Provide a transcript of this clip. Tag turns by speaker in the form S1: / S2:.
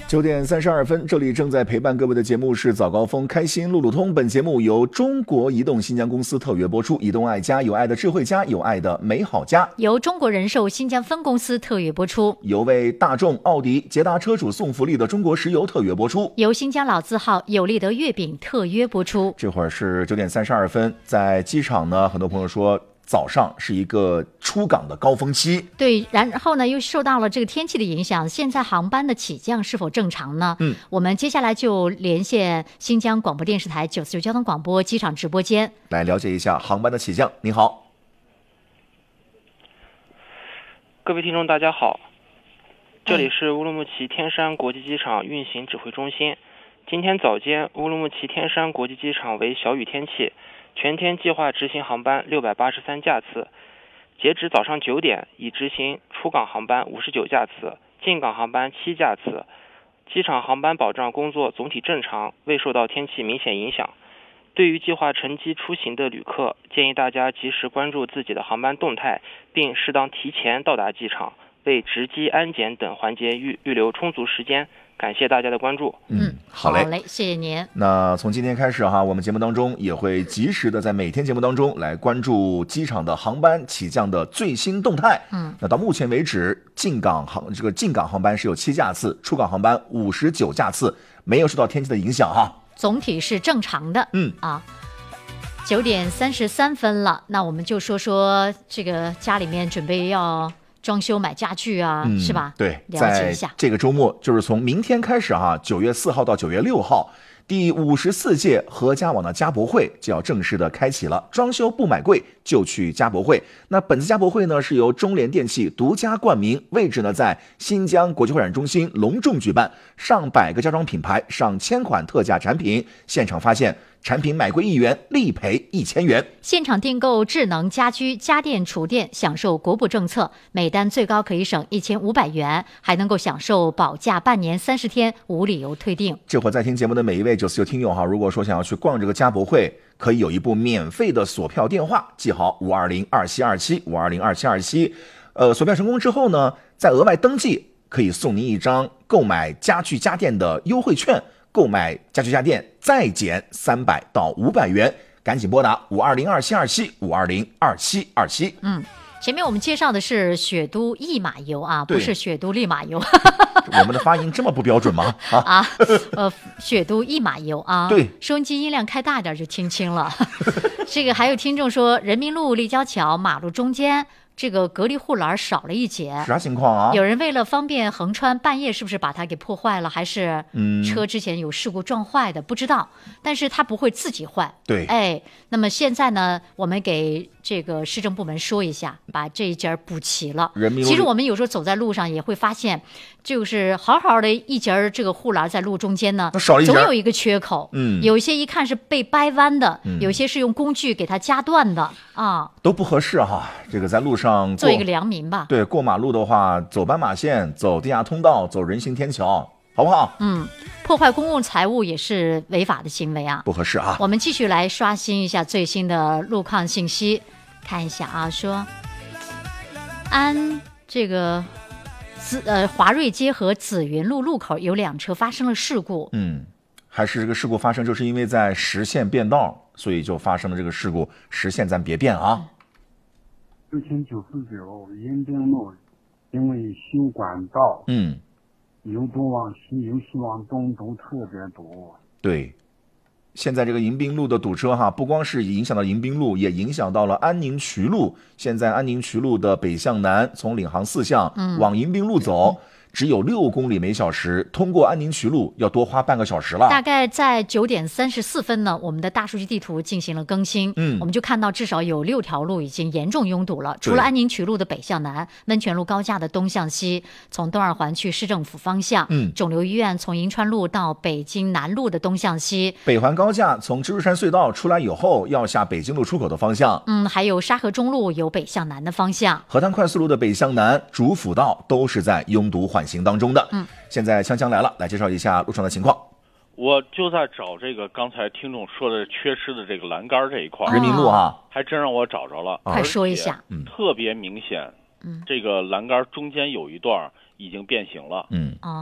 S1: 9点32分，这里正在陪伴各位的节目是早高峰开心路路通。本节目由中国移动新疆公司特约播出，移动爱家，有爱的智慧家，有爱的美好家。
S2: 由中国人寿新疆分公司特约播出，
S1: 由为大众、奥迪、捷达车主送福利的中国石油特约播出，
S2: 由新疆老字号有利德月饼特约播出。
S1: 这会儿是9点32分，在机场呢，很多朋友说早上是一个出港的高峰期，
S2: 对，然后呢又受到了这个天气的影响，现在航班的起降是否正常呢？我们接下来就连线新疆广播电视台949交通广播机场直播间，
S1: 来了解一下航班的起降。你好，
S3: 各位听众大家好，这里是乌鲁木齐天山国际机场运行指挥中心。今天早间，乌鲁木齐天山国际机场为小雨天气，全天计划执行航班683架次，截止早上9点，已执行出港航班59架次，进港航班7架次。机场航班保障工作总体正常，未受到天气明显影响。对于计划乘机出行的旅客，建议大家及时关注自己的航班动态，并适当提前到达机场，为值机、安检等环节预留充足时间。感谢大家的关注。
S1: 好嘞，
S2: 谢谢您。
S1: 那从今天开始哈，我们节目当中也会及时的在每天节目当中来关注机场的航班起降的最新动态。那到目前为止，进港航班是有7架次，出港航班59架次，没有受到天气的影响哈，
S2: 总体是正常的。9点33分了，那我们就说说这个家里面准备要装修买家具啊，是吧？
S1: 对，
S2: 了解一下。
S1: 在这个周末，就是从明天开始哈，9月4号到9月6号，第54届合家网的家博会就要正式的开启了。装修不买贵就去家博会。那本次家博会呢，是由中联电器独家冠名，位置呢在新疆国际会展中心隆重举办，上百个家装品牌，上千款特价产品，现场发现产品买贵1元，立赔1000元。
S2: 现场订购智能家居、家电、厨电，享受国补政策，每单最高可以省1500元，还能够享受保价半年30天无理由退订。
S1: 这会在听节目的每一位949听友哈，如果说想要去逛这个家博会，可以有一部免费的锁票电话，记好5202727，5202727。锁票成功之后呢，再额外登记，可以送您一张购买家具家电的优惠券。购买家具家电再减300到500元，赶紧拨打5202727，5202727。
S2: 前面我们介绍的是雪都一马游啊，不是雪都利马游。
S1: 我们的发音这么不标准吗？
S2: 雪都一马游啊。
S1: 对，
S2: 收音机音量开大点就听清了。这个还有听众说，人民路立交桥马路中间这个隔离护栏少了一节，
S1: 啥情况啊？
S2: 有人为了方便横穿，半夜是不是把它给破坏了，还是车之前有事故撞坏的？不知道，但是它不会自己坏。
S1: 对，
S2: 那么现在呢，我们给这个市政部门说一下，把这一节补齐了。其实我们有时候走在路上也会发现，就是好好的一节这个护栏在路中间呢，
S1: 少了一节，
S2: 总有一个缺口。有一些一看是被掰弯的，有些是用工具给它夹断的啊，
S1: 都不合适哈。这个在路上
S2: 做一个良民吧。
S1: 对，过马路的话，走斑马线，走地下通道，走人行天桥，好不好？
S2: 破坏公共财物也是违法的行为啊，
S1: 不合适啊。
S2: 我们继续来刷新一下最新的路况信息，看一下啊，说这个华瑞街和紫云路路口有2车发生了事故。
S1: 还是这个事故发生就是因为在实线变道，所以就发生了这个事故。实线咱别变啊。
S4: 6099迎宾路因为修管道，由东往西，由西往东都特别多。
S1: 对，现在这个迎宾路的堵车哈，不光是影响到迎宾路，也影响到了安宁渠路。现在安宁渠路的北向南，从领航4巷往迎宾路走，只有6公里每小时，通过安宁渠路要多花半个小时了。
S2: 大概在9点34分呢，我们的大数据地图进行了更新，我们就看到至少有6条路已经严重拥堵了。除了安宁渠路的北向南，温泉路高架的东向西，从东二环去市政府方向，肿瘤医院从银川路到北京南路的东向西，
S1: 北环高架从蜘蛛山隧道出来以后要下北京路出口的方向，
S2: 还有沙河中路有北向南的方向，
S1: 河滩快速路的北向南、主辅道都是在拥堵缓行当中的。现在锵锵来了，来介绍一下路上的情况。
S5: 我就在找这个刚才听众说的缺失的这个栏杆这一块，
S1: 人民路啊，
S5: 还真让我找着了。
S2: 快说一下。
S5: 特别明显，这个栏杆中间有一段已经变形了。